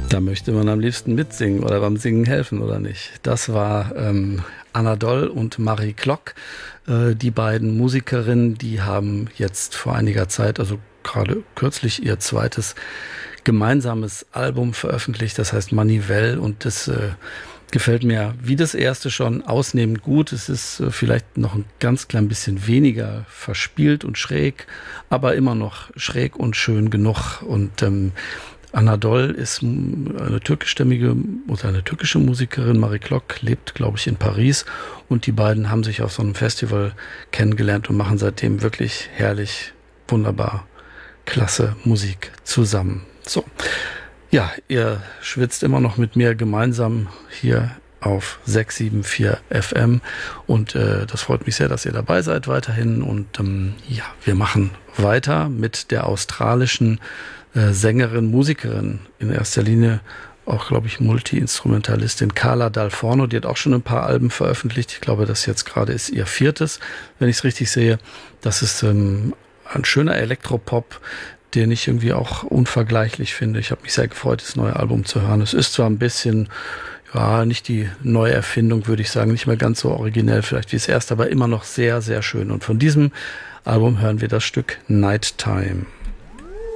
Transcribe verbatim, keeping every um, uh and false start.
Da möchte man am liebsten mitsingen oder beim Singen helfen, oder nicht? Das war ähm, Anna Doll und Marie Klock. Äh, die beiden Musikerinnen, die haben jetzt vor einiger Zeit, also gerade kürzlich, ihr zweites gemeinsames Album veröffentlicht. Das heißt Manivelle, und das äh, gefällt mir wie das erste schon ausnehmend gut. Es ist äh, vielleicht noch ein ganz klein bisschen weniger verspielt und schräg, aber immer noch schräg und schön genug. Und ähm, Anna Doll ist eine türkischstämmige oder eine türkische Musikerin. Marie Klock lebt, glaube ich, in Paris. Und die beiden haben sich auf so einem Festival kennengelernt und machen seitdem wirklich herrlich, wunderbar, klasse Musik zusammen. So, ja, ihr schwitzt immer noch mit mir gemeinsam hier auf sechs sieben vier F M. Und äh, das freut mich sehr, dass ihr dabei seid weiterhin. Und ähm, ja, wir machen weiter mit der australischen Äh, Sängerin, Musikerin, in erster Linie auch, glaube ich, Multi-Instrumentalistin Carla Dal Forno. Die hat auch schon ein paar Alben veröffentlicht. Ich glaube, das jetzt gerade ist ihr viertes, wenn ich es richtig sehe. Das ist ähm, ein schöner Elektropop, den ich irgendwie auch unvergleichlich finde. Ich habe mich sehr gefreut, das neue Album zu hören. Es ist zwar ein bisschen, ja, nicht die neue Erfindung, würde ich sagen, nicht mehr ganz so originell vielleicht wie das erste, aber immer noch sehr, sehr schön. Und von diesem Album hören wir das Stück Nighttime.